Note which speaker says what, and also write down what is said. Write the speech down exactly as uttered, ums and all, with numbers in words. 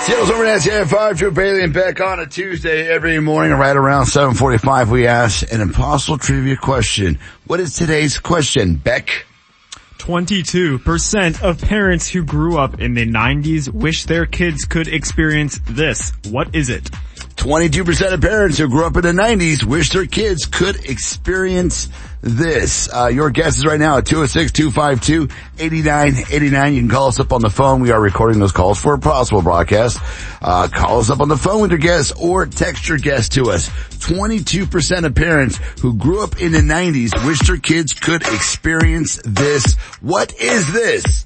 Speaker 1: Seattle's over Nancy at five, Drew Bailey and Beck on a Tuesday every morning right around seven forty-five. We ask an impossible trivia question. What is today's question, Beck?
Speaker 2: twenty-two percent of parents who grew up in the nineties wish their kids could experience this. What is it?
Speaker 1: twenty-two percent of parents who grew up in the nineties wish their kids could experience this. Uh, your guesses right now at two oh six, two five two, eight nine eight nine. You can call us up on the phone. We are recording those calls for a possible broadcast. Uh, call us up on the phone with your guess or text your guess to us. twenty-two percent of parents who grew up in the nineties wish their kids could experience this. What is this?